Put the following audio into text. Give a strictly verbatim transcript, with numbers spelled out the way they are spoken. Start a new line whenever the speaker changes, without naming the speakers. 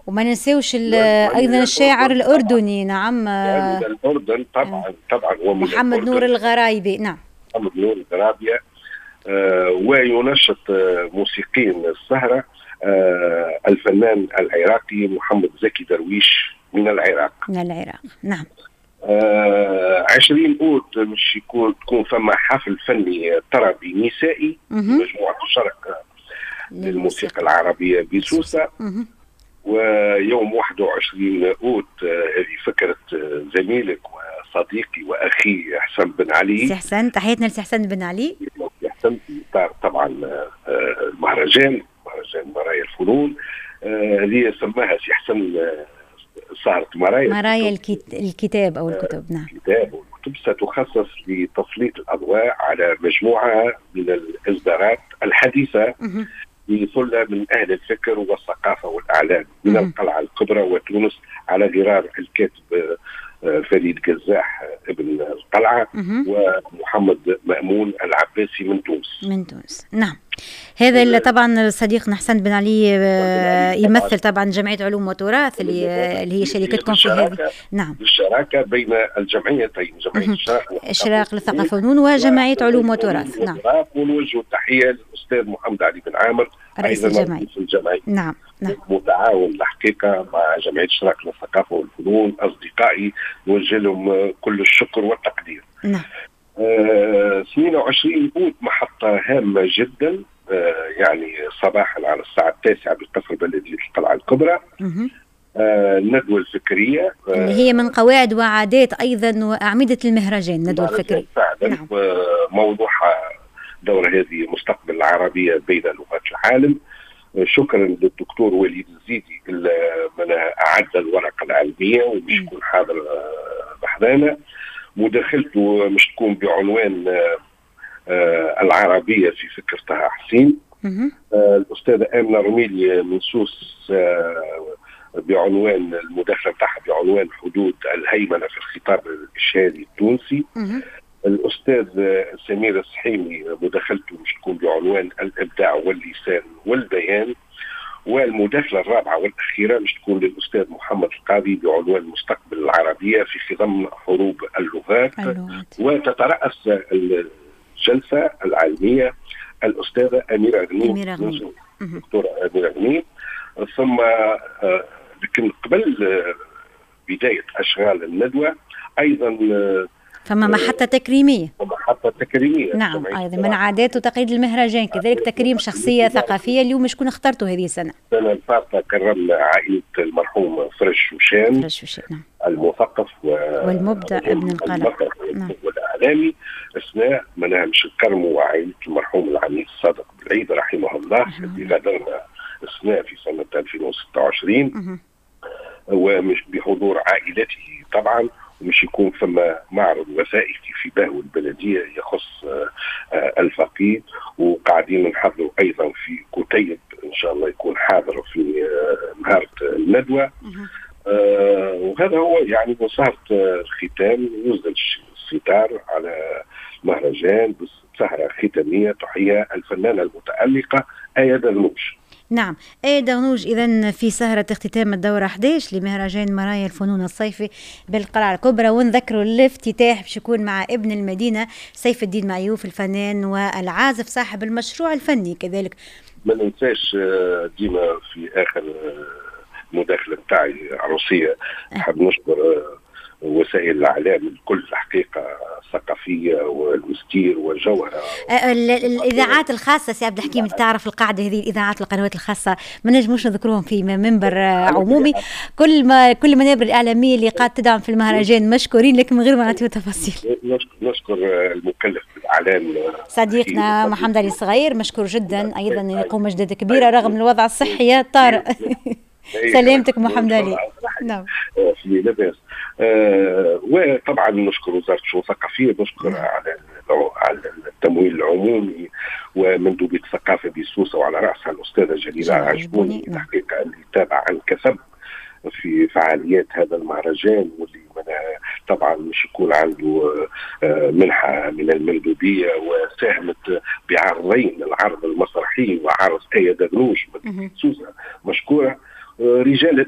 وما ننساوش ايضا الشاعر الاردني. نعم،
يعني من الاردن طبعا طبعا هو
محمد نور الغرايبي. نعم،
محمد نور الغرايبي. آه وينشط آه موسيقيين السهرة آه الفنان العراقي محمد زكي درويش من العراق.
من العراق، نعم.
آه عشرين أوت مش يكون تكون فما حفل فني طربي نسائي مجموعة الشرق للموسيقى العربية بسوسة. ويوم واحد وعشرين أوت هذه آه فكرة آه زميلك وصديقي وأخي حسن بن علي.
سي حسن، تحياتنا لسي حسن بن علي.
حسن في إطار طبعا المهرجان مهرجان مرايا الفنون. هذه سماها سي حسن صارت مرايا
مرايا الكتاب أو الكتب. نعم،
الكتاب والكتب ستخصص لتسليط الأضواء على مجموعة من الإصدارات الحديثة لثلة من أهل الفكر والثقافة والإعلام من القلعة الكبرى وتونس على غرار الكاتب فريد قزاح ابن القلعة ومحمد مأمون العباسي من تونس.
من تونس، نعم. هذا اللي طبعا صديقنا حسن بن علي يمثل طبعا جمعية علوم وتراث اللي اللي هي شركتكم في هذه. نعم،
الشراكة بين الجمعيتين، جمعية
إشراق للثقافة والفنون وجمعية علوم وتراث. نعم،
ونوجه تحية للأستاذ محمد علي بن عامر
رئيس الجمعية.
الجمعية.
نعم، نعم.
متعاون الحقيقة مع جمعية إشراق للثقافة والفنون. أصدقائي نوجه لهم كل الشكر والتقدير.
نعم.
آه اثنين وعشرين أوت محطة هامة جدا، آه يعني صباحا على الساعة التاسعة بقصر بلدية القلعة الكبرى. آه الندوة الفكرية
آه اللي هي من قواعد وعادات أيضا وأعمدة المهرجان. الندوة الفكرية
فعلا. نعم. موضوعها دور هذه مستقبل العربية بين لغات العالم. شكرا للدكتور وليد الزيدي من أعد الورقة العلمية ومش يكون حاضر بحذانا. مداخلته مش تكون بعنوان العربية في فكر طه حسين. الأستاذة آمنة رميلي من سوس بعنوان المداخلة بتاعها بعنوان حدود الهيمنة في الخطاب الإشهادي التونسي. الأستاذ سمير السحيمي مداخلته مش تكون بعنوان الإبداع واللسان والبيان. والمداخلة الرابعة والأخيرة مش تكون للأستاذ محمد القاضي بعنوان مستقبل العربية في خضم حروب اللغات. اللغات. وتترأس الجلسة العلمية الأستاذة أميرة غنيم، دكتورة أميرة غنيم. ثم لكن قبل بداية أشغال الندوة أيضا
فما محطة تكريمية.
محطة تكريمية.
نعم، أيضا من عادات وتقاليد المهرجان كذلك تكريم شخصية ثقافية. اليوم شكون اخترتوا هذه السنة؟
السنة الفاتحة كرمنا عائلة المرحوم فرش وشان.
فرش وشان، نعم.
المثقف و...
والمبدع ابن القلعة.
نعم. والإعلامي. أثناء منها مش نكرموا عائلة المرحوم العميد صادق بالعيد رحمه الله اللي غادرنا أثناء في سنة ألفين وستة وعشرين ومش بحضور عائلته طبعا. ومش يكون ثم معرض وثائقي في باهو البلدية يخص الفقيد. وقاعدين نحضروا أيضا في كتيب إن شاء الله يكون حاضر في نهار الندوة. وهذا هو يعني مسهرة الختام. يوزن الستار على مهرجان بسهرة ختامية تحييها الفنانة المتألقة آية دغنوش.
نعم، آية دغنوش. إذن في سهرة اختتام الدورة أحد عشر لمهرجان مرايا الفنون الصيفي بالقلعة الكبرى. ونذكروا الافتتاح باش يكون مع ابن المدينة سيف الدين معيوف الفنان والعازف صاحب المشروع الفني كذلك.
ما ننساش ديما في آخر مداخلة بتاعي عروسية حاب نشكر وسائل الإعلام الكل الحقيقة الثقافية والمستير والجوهرة.
الإذاعات الخاصة سي عبد الحكيم تعرف القاعدة هذه الإذاعات القنوات الخاصة ما نجموش نذكروهم في منبر عمومي. كل ما كل المنابر الإعلامية اللي قاعد تدعم في المهرجان مشكورين لكن من غير ما نعطيو تفاصيل.
نشكر المكلف بالإعلام
صديقنا محمد علي صغير مشكور جدا أيضا يقوم مجهودات كبيرة رغم الوضع الصحي الطارئ. سلامتك محمد علي. نعم.
في لباس. آه وطبعا نشكر وزارة الشؤون الثقافية. نشكر على على التمويل العمومي ومندوبية الثقافة بسوسة وعلى رأسها الأستاذة جليلة عجبوني الحقيقة اللي تابع عن كثب في فعاليات هذا المهرجان واللي طبعا مش يكون عنده منحة من المندوبية وساهمت بعرضين العرض المسرحي وعرض آية دغنوش من سوسة. مشكورة رجال